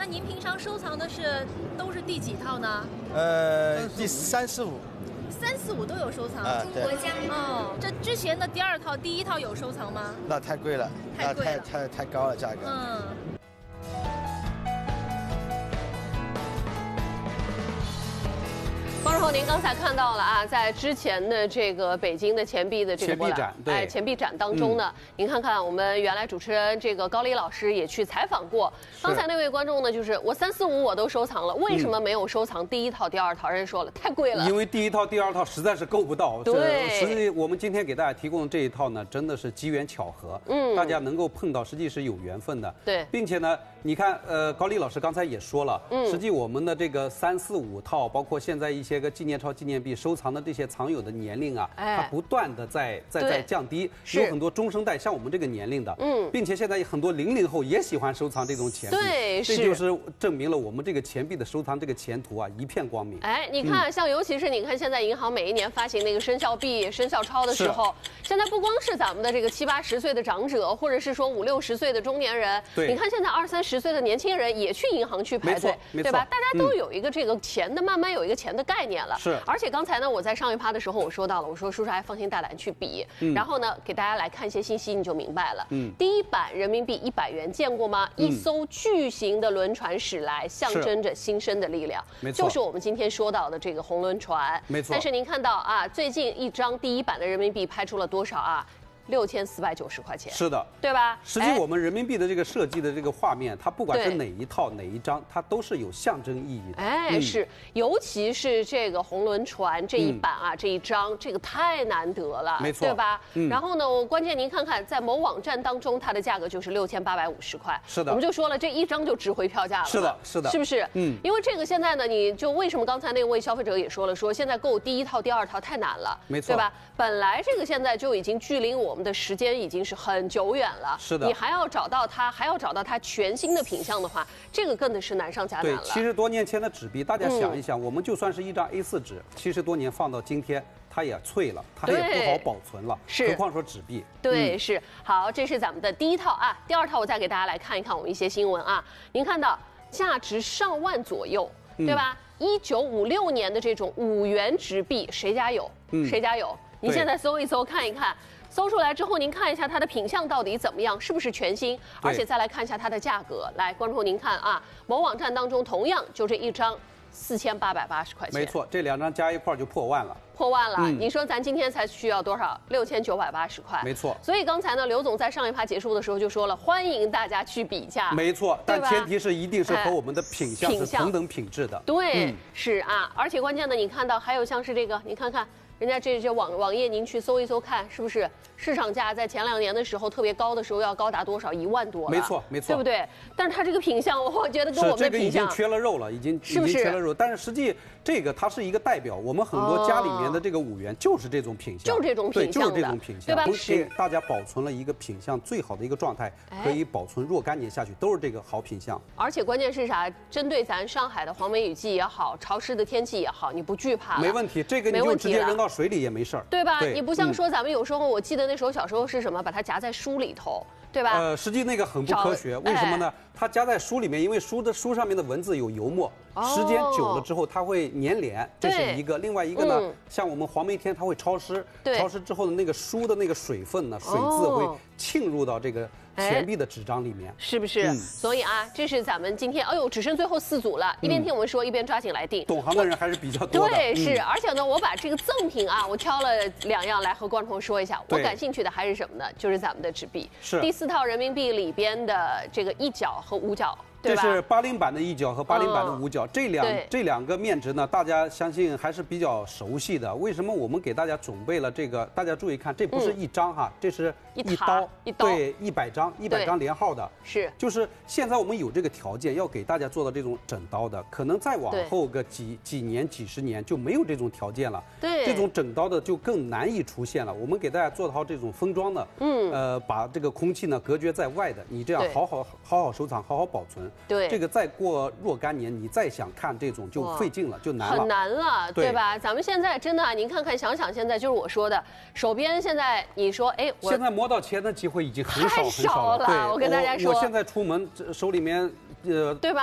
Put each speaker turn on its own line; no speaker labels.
那您平常收藏的都是第几套呢？
第3、4、5。
3、4、5都有收藏。
对。
哦，这之前的第2套、第1套有收藏吗？
那太贵了，
太贵了，
太高了价格。
观众朋友，您刚才看到了啊，在之前的这个北京的钱币的这个钱币展当中呢，您看看我们原来主持人这个高丽老师也去采访过。刚才那位观众呢，就是我3、4、5我都收藏了，为什么没有收藏第1套、第2套？人家说了太贵了，
因为第1套、第2套实在是够不到。
对，
实际我们今天给大家提供的这一套呢，真的是机缘巧合，大家能够碰到，实际是有缘分的。
对，
并且呢，你看，高丽老师刚才也说了，实际我们的这个3、4、5套，包括现在一些个纪念钞、纪念币收藏的这些藏友的年龄啊，它不断的在降低，有很多中生代像我们这个年龄的，并且现在很多00后也喜欢收藏这种钱币，
对，
这就是证明了我们这个钱币的收藏这个前途啊一片光明。
哎，你看，像尤其是你看现在银行每一年发行那个生肖币、生肖钞的时候，现在不光是咱们的这个70、80岁的长者，或者是说50、60岁的中年人，你看现在20、30岁的年轻人也去银行去排队，对吧？大家都有一个这个钱的，慢慢有一个钱的概念了。
是，
而且刚才呢，我在上一趴的时候我说到了，我说叔叔还放心大胆去比，然后呢给大家来看一些信息，你就明白了。第一版人民币100元见过吗？一艘巨型的轮船驶来，象征着新生的力量，就是我们今天说到的这个红轮船。
没错。
但是您看到啊，最近一张第1版的人民币拍出了多少啊？6490块钱，
是的，
对吧？
实际我们人民币的这个设计的这个画面，它不管是哪一套哪一张，它都是有象征意义的。
哎，是，尤其是这个红轮船这一版啊，这一张，这个太难得了，
没错，
对吧？然后呢，关键您看看，在某网站当中，它的价格就是6850块。
是的，
我们就说了，这一张就值回票价了。
是的，是的，
是不是？因为这个现在呢，你就为什么刚才那位消费者也说了，说现在购第1套、第2套太难了，
没错，
对吧？本来这个现在就已经距离我们的时间已经是很久远了，
是的，
你还要找到它全新的品相的话，这个更是难上加难了。
对，70多年前的纸币，大家想一想，我们就算是一张A4纸，70多年放到今天，它也脆了，它也不好保存了，
是，
何况说纸币。
对，是。好，这是咱们的第1套啊，第2套我再给大家来看一看我们一些新闻啊。您看到价值上万左右，对吧？1956年的这种5元纸币，谁家有？谁家有？你现在搜一搜看一看，搜出来之后您看一下它的品相到底怎么样，是不是全新，而且再来看一下它的价格。来，观众您看啊，某网站当中同样就这一张4880块钱，
没错，这2张加一块就破万了。
破万了，你说咱今天才需要多少？6980块，
没错。
所以刚才呢，刘总在上一趴结束的时候就说了，欢迎大家去比价，
没错，但前提是一定是和我们的品相是同等品质的。
对，是啊，而且关键的，你看到还有像是这个，你看看。人家这些网页，您去搜一搜看，是不是市场价在前2年的时候特别高的时候要高达多少？1万多了，
没错，没错，
对不对？但是它这个品相，我觉得跟我们的品相
这个已经缺了肉了，已经缺了肉。但是实际这个它是一个代表，我们很多家里面的这个5元就是这种品相，
就是这种品相，
就是这种品相，
对吧？
给大家保存了一个品相最好的一个状态，可以保存若干年下去，都是这个好品相。
而且关键是啥？针对咱上海的黄梅雨季也好，潮湿的天气也好，你不惧怕了，
没问题，这个你就直接扔到水里也没事儿。
对吧？你不像说咱们有时候，我记得那时候小时候是什么，把它夹在书里头，对吧？
实际那个很不科学，为什么呢？它夹在书里面，因为书上面的文字有油墨，时间久了之后它会粘连，这是一个。另外一个呢，像我们黄梅天它会潮湿，潮湿之后的那个书的那个水分呢，水渍会沁入到这个钱币的纸张里面，
是不是？所以啊，这是咱们今天，哎呦，只剩最后4组了，一边听我们说，一边抓紧来定。
懂行的人还是比较多的。
对，是，而且呢，我把这个赠品啊，我挑了2样来和观众朋友说一下。我感兴趣的还是什么呢？就是咱们的纸币，
是
第4套人民币里边的这个1角和5角。
这是80版的1角和80版的5角，这两个面值呢，大家相信还是比较熟悉的。为什么我们给大家准备了这个？大家注意看，这不是一张哈，这是一刀，对，100张连号的。
是，
就是现在我们有这个条件，要给大家做到这种整刀的，可能再往后个几年、几十年就没有这种条件了。
对，
这种整刀的就更难以出现了。我们给大家做好这种封装的，把这个空气呢隔绝在外的，你这样好好收藏，好好保存。
对，
这个再过若干年，你再想看这种就费劲了，就难了，
很难了，对吧？咱们现在真的啊，您看看想想，现在就是我说的，手边现在你说，哎，
现在摸到钱的机会已经很少
了。
对，
我跟大家说，
我现在出门手里面，
对吧？